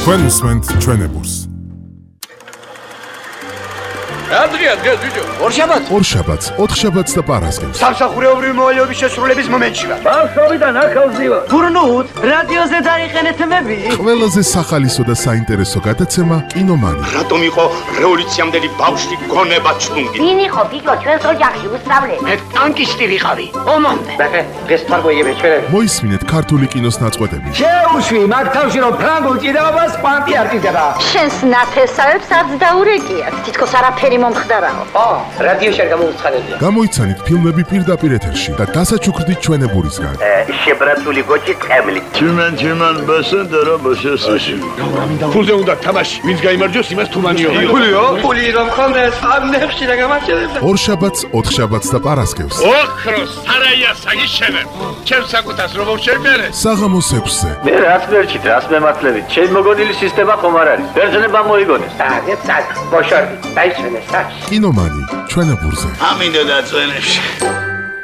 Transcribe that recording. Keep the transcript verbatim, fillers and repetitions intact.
თქვენ უსმენთ ჩვენებურს. Andrea, Andrea, ბიჭო. ორშაბათ. ორშაბათს, ოთხშაბათს და პარასკევს. სამსახურეობრივი მოვალეობის შესრულების მომენტში ვარ. ბავშვობიდან ახალზივა. გურნუთ, რადიოზე დაიყენეთ მები. ყველაზე სახალისო და საინტერესო გადაცემა კინომანი. რატომ იყო რევოლუციამდელი ბავშვი გონება ჩუნგი? ვინ იყო ბიჭო ჩვენს ოჯახში უსწავლე? მე ტანკისტი ვიყავი. ომამდე. ბახე, დღეს თარგოიები ჩვენები. მოისმინეთ ქართული კინოს ნაწყვეტები. შეუშვი მათ თავში რომ ფრანგულ ჭიდაობას პანტი არ ჭიდება. შენს ნათესავებს არც დაურეკიათ. თითქოს არაფერი მომხდარაო. ო, რადიოში არ გამოუცხადებია. გამოიცანით ფილმები პირდაპირ ეთერში და დასაჩუქრდით ჩვენებურისგან. შებრაცული გოჭი წემლი. Чиман чиман басендера басესაში. ფულზე უნდა თამაში. ვინც გაიმარჯვოს, იმას თუმანიო. ფულიო? ფული რომ ხონდეს, ამ ნებში რა გამარჯვებდა. ორშაბათს, ოთხშაბათს და პარასკევს. ოქროს სარაია საგიშენებ. ჩემს საკუთას რომ შევმერე. საღამოს ექვსზე. მე რას მერჩით, რას მემართლებით? ჩემ მოგონილი სისტემა ხომ არ არის. ბერძნებმა მოიგონეს. აგეთ სად, ბოშორდი, დაიჩვენეს სად. კინომანი ჩვენებურზე. ამინდა დაწვენებში.